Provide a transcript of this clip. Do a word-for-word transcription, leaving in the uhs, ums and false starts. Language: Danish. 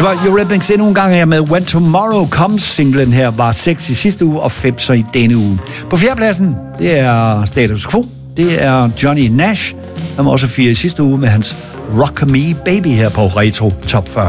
Det var Eurythmics endnu en gang her med When Tomorrow Comes. Singlen her var seks i sidste uge og fem så i denne uge. På fjerdepladsen, det er Status Quo. Det er Johnny Nash. Han var også fire i sidste uge med hans Rock Me Baby her på Retro Top fyrre.